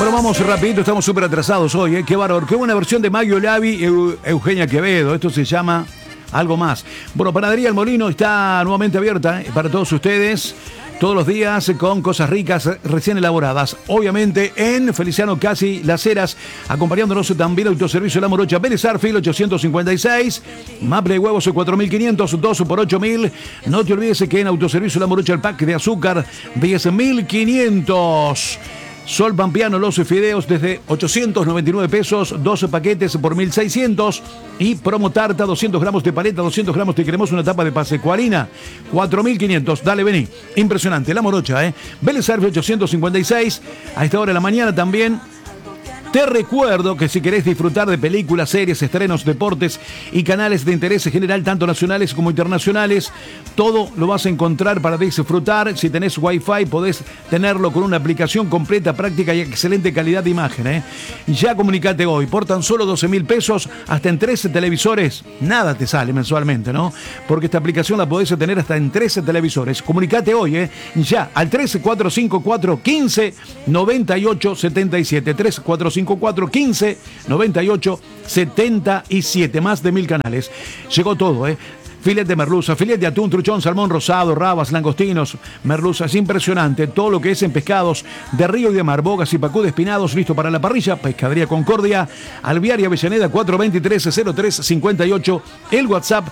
Bueno, vamos rapidito, estamos súper atrasados hoy, ¿eh? Qué bárbaro, qué buena versión de Mario Lavi y Eugenia Quevedo. Esto se llama Algo Más. Bueno, Panadería El Molino está nuevamente abierta para todos ustedes. Todos los días con cosas ricas, recién elaboradas. Obviamente en Feliciano Casi Las Heras, acompañándonos también Autoservicio La Morocha, Vélez Arfield 856, Maple de Huevos 4500, 2 por 8000. No te olvides que en Autoservicio La Morocha el pack de azúcar 10.500. Sol Pampeano, los fideos desde 899 pesos, 12 paquetes por 1.600. Y promo tarta, 200 gramos de paleta, 200 gramos de cremoso, una tapa de pasecuarina, 4.500. Dale, vení. Impresionante, La Morocha, ¿eh? Vélez Arfield 856, a esta hora de la mañana también. Te recuerdo que si querés disfrutar de películas, series, estrenos, deportes y canales de interés general, tanto nacionales como internacionales, todo lo vas a encontrar para disfrutar. Si tenés Wi-Fi, podés tenerlo con una aplicación completa, práctica y excelente calidad de imagen, ¿eh? Ya comunicate hoy. Por tan solo 12.000 pesos, hasta en 13 televisores. Nada te sale mensualmente, ¿no? Porque esta aplicación la podés tener hasta en 13 televisores. Comunicate hoy, ¿eh? Ya, al 13454 15 98 77. 13454 15 98 77, más de 1000 canales. Llegó todo, filete de merluza, filete de atún, truchón, salmón rosado, rabas, langostinos, merluza. Es impresionante todo lo que es en pescados de río y de mar, bogas y pacú de espinados, listo para la parrilla. Pescadería Concordia, Alviaria Avellaneda 423-0358, el WhatsApp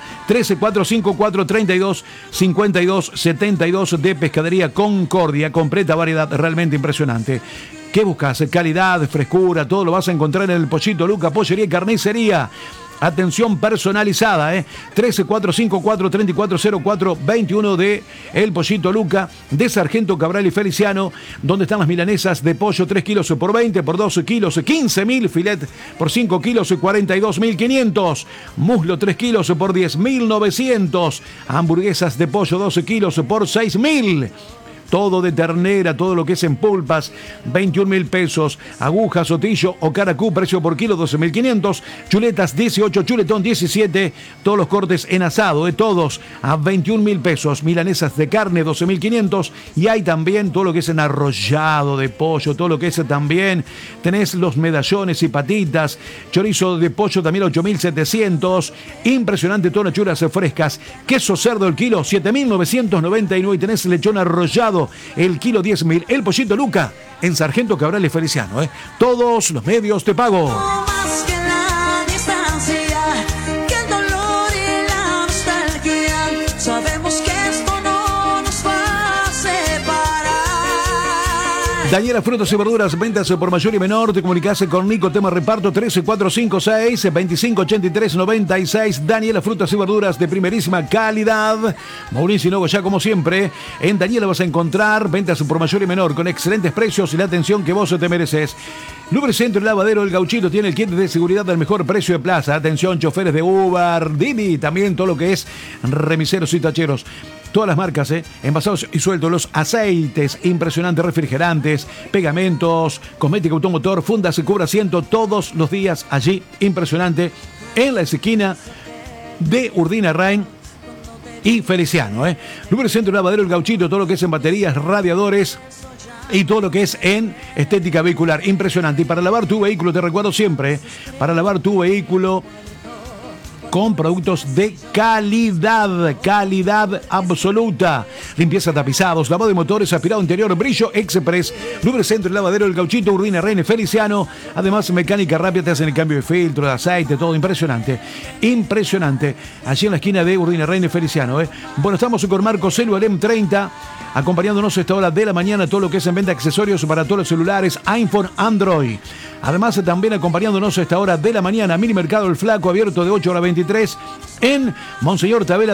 13454325272 de Pescadería Concordia. Completa variedad, realmente impresionante. ¿Qué buscas? Calidad, frescura, todo lo vas a encontrar en el Pollito Luca, Pollería y Carnicería. Atención personalizada, 13454-3404-21 de El Pollito Luca, de Sargento Cabral y Feliciano, donde están las milanesas de pollo, 3 kilos por 20, por 12 kilos, 15.000, filet por 5 kilos, 42.500, muslo 3 kilos por 10.900, hamburguesas de pollo 12 kilos por 6.000. Todo de ternera, todo lo que es en pulpas, 21.000 pesos. Aguja, sotillo o caracú, precio por kilo, 12.500. Chuletas, 18, chuletón, 17. Todos los cortes en asado, todos a 21.000 pesos. Milanesas de carne, 12.500. Y hay también todo lo que es en arrollado de pollo, todo lo que es también. Tenés los medallones y patitas. Chorizo de pollo también, 8.700. Impresionante, todas las churas frescas. Queso cerdo, el kilo, 7.999. Y tenés lechón arrollado, el kilo 10.000. El Pollito Luca en Sargento Cabral y Feliciano, todos los medios de pago. No más que la distancia, que el dolor y la nostalgia. Sabemos que esto no nos va a separar. Daniela Frutas y Verduras, ventas por mayor y menor. Te comunicase con Nico, tema reparto 13456 258396. Daniela Frutas y Verduras de primerísima calidad. Mauricio Nogo, ya como siempre, en Daniela vas a encontrar ventas por mayor y menor con excelentes precios y la atención que vos te mereces. Lubricentro y Lavadero El Gauchito tiene el kit de seguridad al mejor precio de plaza. Atención, choferes de Uber, Didi, también todo lo que es remiseros y tacheros. Todas las marcas, envasados y sueltos, los aceites, impresionantes, refrigerantes, pegamentos, cosmética automotor, fundas y cubra asiento, todos los días allí, impresionante, en la esquina de Urdina Rain y Feliciano, Lubricentro y Lavadero El Gauchito, todo lo que es en baterías, radiadores y todo lo que es en estética vehicular, impresionante. Y para lavar tu vehículo, te recuerdo siempre, para lavar tu vehículo con productos de calidad, calidad absoluta. Limpieza, tapizados, lavado de motores, aspirado interior, brillo express, lubricentro y lavadero El Gauchito, Urdina, Reine, Feliciano. Además, mecánica rápida, te hacen el cambio de filtro, de aceite, todo impresionante. Impresionante. Allí en la esquina de Urdina, Reine, Feliciano, Bueno, estamos con Marco Celu, Alem 30, acompañándonos a esta hora de la mañana, todo lo que es en venta de accesorios para todos los celulares, iPhone, Android. Además, también acompañándonos a esta hora de la mañana, Mini Mercado El Flaco, abierto de 8 a 23 en Monseñor Tabela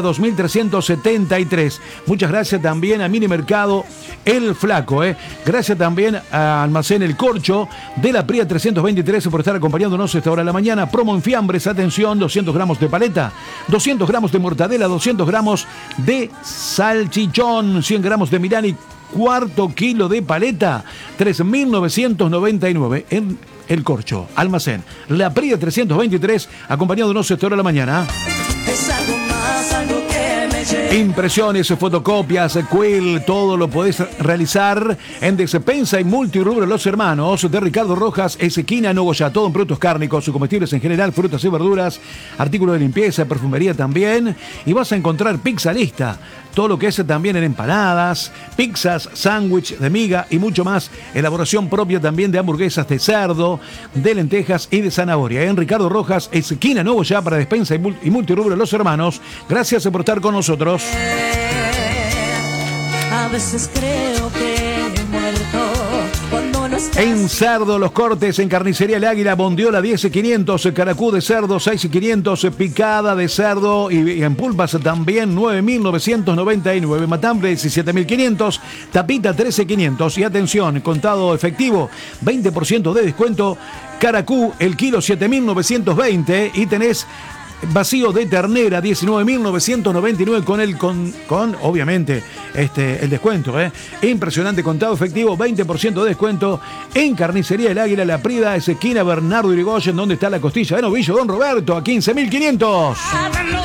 2373. Muchas gracias también a Mini Mercado El Flaco. Gracias también a Almacén El Corcho de la Pría 323 por estar acompañándonos a esta hora de la mañana. Promo en fiambres, atención, 200 gramos de paleta, 200 gramos de mortadela, 200 gramos de salchichón, 100 gramos de Milani, cuarto kilo de paleta, 3.999 en El Corcho, Almacén La Pría 323, acompañándonos a esta hora de la mañana. Es algo más, algo que me llena. Impresiones, fotocopias, quill, todo lo podés realizar en Despensa y Multirubro Los Hermanos de Ricardo Rojas, esquina Nogoyá. Todo en productos cárnicos, comestibles en general, frutas y verduras, artículos de limpieza, perfumería también. Y vas a encontrar pizza lista. Todo lo que es también en empanadas, pizzas, sándwich de miga y mucho más. Elaboración propia también de hamburguesas de cerdo, de lentejas y de zanahoria. En Ricardo Rojas, esquina Nogoyá, para Despensa y Multirubro Los Hermanos. Gracias por estar con nosotros. A veces creo que he muerto cuando no estás. En cerdo, los cortes en Carnicería El Águila, bondiola 10.500, caracú de cerdo 6.500, picada de cerdo y en pulpas también 9.999, matambre 17.500, tapita 13.500 y atención, contado efectivo 20% de descuento, caracú el kilo 7.920 y tenés vacío de ternera 19.999 con obviamente el descuento, impresionante, contado efectivo 20% de descuento en Carnicería El Águila, La Prida, esquina Bernardo Irigoyen, donde está la costilla de novillo Don Roberto a 15.500.